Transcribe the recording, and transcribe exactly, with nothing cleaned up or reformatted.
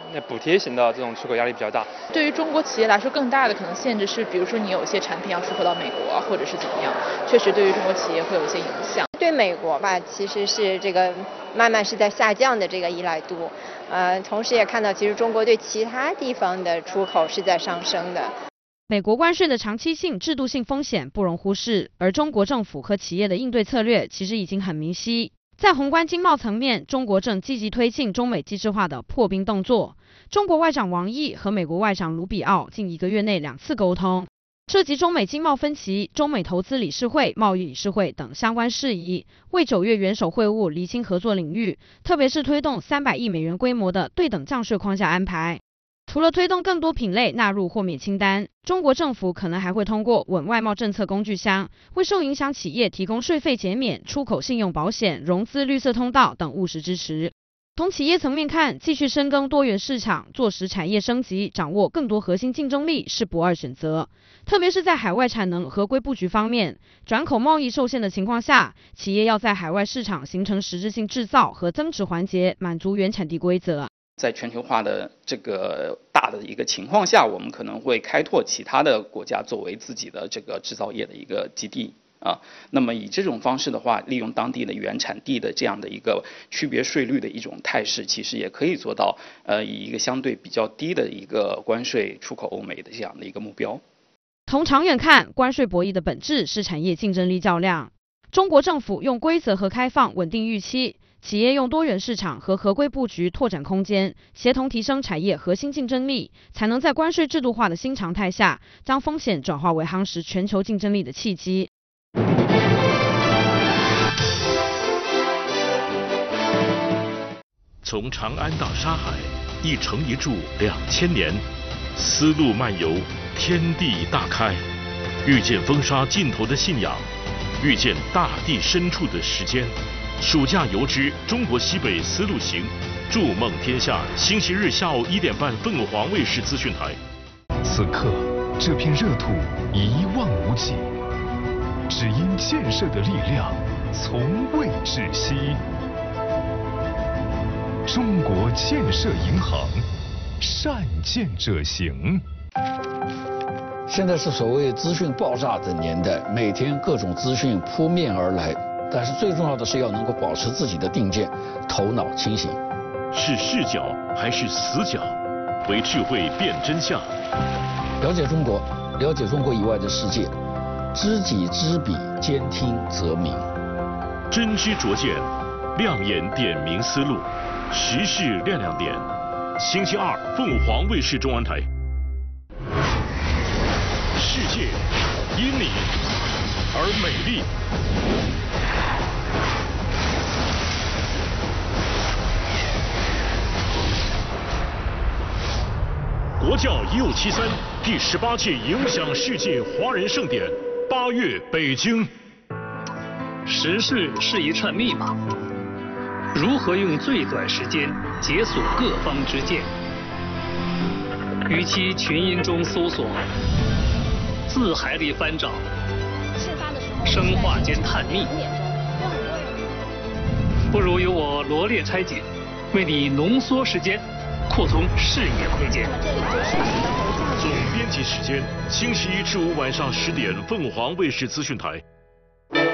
那补贴型的这种出口压力比较大。 对于中国企业来说，更大的可能限制是，比如说你有一些产品要出口到美国，或者是怎么样，确实对于中国企业会有一些影响。 对美国吧，其实是这个慢慢是在下降的这个依赖度，呃，同时也看到其实中国对其他地方的出口是在上升的。 美国关税的长期性、制度性风险不容忽视，而中国政府和企业的应对策略其实已经很明晰。在宏观经贸层面，中国正积极推进中美机制化的破冰动作。中国外长王毅和美国外长卢比奥近一个月内两次沟通，涉及中美经贸分歧、中美投资理事会、贸易理事会等相关事宜，为九月元首会晤厘清合作领域，特别是推动三百亿美元规模的对等降税框架安排。除了推动更多品类纳入豁免清单，中国政府可能还会通过稳外贸政策工具箱，为受影响企业提供税费减免、出口信用保险、融资绿色通道等务实支持。从企业层面看，继续深耕多元市场，做实产业升级，掌握更多核心竞争力是不二选择。特别是在海外产能合规布局方面，转口贸易受限的情况下，企业要在海外市场形成实质性制造和增值环节，满足原产地规则。 在全球化的这个大的一个情况下，我们可能会开拓其他的国家作为自己的这个制造业的一个基地。啊，那么以这种方式的话，利用当地的原产地的这样的一个区别税率的一种态势，其实也可以做到，呃，以一个相对比较低的一个关税出口欧美的这样的一个目标。 从长远看，关税博弈的本质是产业竞争力较量。中国政府用规则和开放稳定预期，企业用多元市场和合规布局拓展空间，协同提升产业核心竞争力，才能在关税制度化的新常态下，将风险转化为夯实全球竞争力的契机。 从长安到沙海，一城一筑两千年，丝路漫游，天地大开，遇见风沙尽头的信仰，遇见大地深处的时间。暑假游之中国西北丝路行，筑梦天下。星期日下午一点半，凤凰卫视资讯台。 此刻，这片热土一望无际，只因建设的力量从未止息。中国建设银行，善建者行。 现在是所谓资讯爆炸的年代，每天各种资讯扑面而来，但是最重要的是要能够保持自己的定见，头脑清醒。 是视角还是死角？为智慧辨真相。 了解中国，了解中国以外的世界，知己知彼，兼听则明。 真知灼见，亮眼点明思路。时事亮亮点，星期二，凤凰卫视中文台。世界因你而美丽。国教一五七三第十八届影响世界华人盛典，八月北京。 时事是一串密码。如何用最短时间解锁各方之见？与其群音中搜索，字海里翻找，生化间探秘，不如由我罗列拆解，为你浓缩时间，扩充视野空间。 总编辑时间：星期一至五晚上十点，凤凰卫视资讯台。